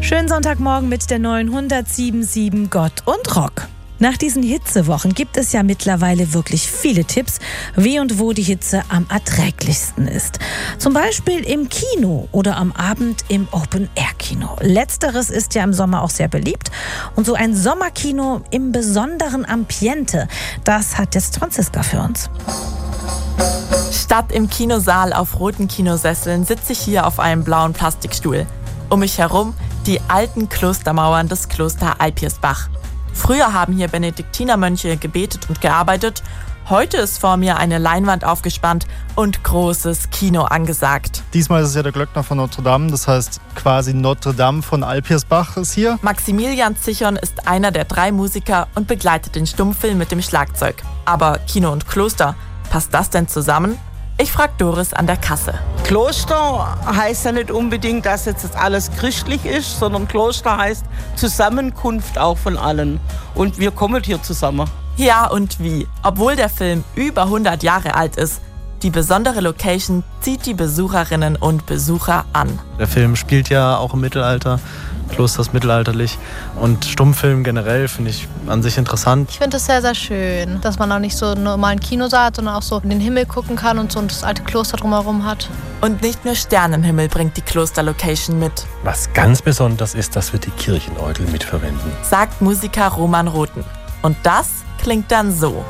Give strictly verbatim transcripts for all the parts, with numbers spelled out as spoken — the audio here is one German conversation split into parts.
Schönen Sonntagmorgen mit der neuen hundertsieben Komma sieben Gott und Rock. Nach diesen Hitzewochen gibt es ja mittlerweile wirklich viele Tipps, wie und wo die Hitze am erträglichsten ist. Zum Beispiel im Kino oder am Abend im Open-Air-Kino. Letzteres ist ja im Sommer auch sehr beliebt. Und so ein Sommerkino im besonderen Ambiente, das hat jetzt Franziska für uns. Statt im Kinosaal auf roten Kinosesseln sitze ich hier auf einem blauen Plastikstuhl. Um mich herum die alten Klostermauern des Kloster Alpirsbach. Früher haben hier Benediktinermönche gebetet und gearbeitet. Heute ist vor mir eine Leinwand aufgespannt und großes Kino angesagt. Diesmal ist es ja der Glöckner von Notre Dame, das heißt quasi Notre Dame von Alpirsbach ist hier. Maximilian Zichon ist einer der drei Musiker und begleitet den Stummfilm mit dem Schlagzeug. Aber Kino und Kloster, passt das denn zusammen? Ich frage Doris an der Kasse. Kloster heißt ja nicht unbedingt, dass jetzt alles christlich ist, sondern Kloster heißt Zusammenkunft auch von allen. Und wir kommen hier zusammen. Ja, und wie? Obwohl der Film über hundert Jahre alt ist, die besondere Location zieht die Besucherinnen und Besucher an. Der Film spielt ja auch im Mittelalter. Kloster ist mittelalterlich und Stummfilm generell finde ich an sich interessant. Ich finde es sehr, sehr schön, dass man auch nicht so einen normalen Kinosaal hat, sondern auch so in den Himmel gucken kann und so das alte Kloster drumherum hat. Und nicht nur Sternenhimmel bringt die Klosterlocation mit. Was ganz besonders ist, dass wir die Kirchenorgel mitverwenden, sagt Musiker Roman Rothen. Und das klingt dann so.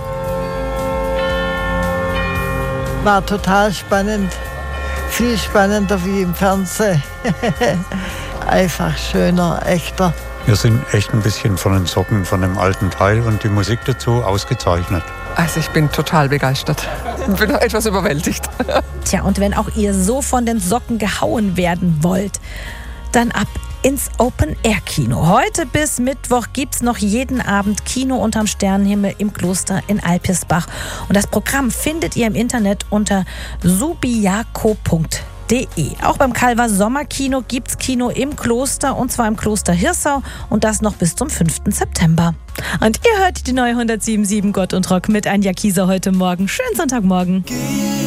War total spannend. Viel spannender wie im Fernsehen. Einfach schöner, echter. Wir sind echt ein bisschen von den Socken von dem alten Teil und die Musik dazu ausgezeichnet. Also ich bin total begeistert. Ich bin etwas überwältigt. Tja, und wenn auch ihr so von den Socken gehauen werden wollt, dann ab ins Open-Air-Kino. Heute bis Mittwoch gibt's noch jeden Abend Kino unterm Sternenhimmel im Kloster in Alpirsbach. Und das Programm findet ihr im Internet unter subiaco punkt de. Auch beim Calver Sommerkino gibt's Kino im Kloster, und zwar im Kloster Hirsau, und das noch bis zum fünften September. Und ihr hört die neue hundertsieben Komma sieben Gott und Rock mit Anja Kieser heute Morgen. Schönen Sonntagmorgen.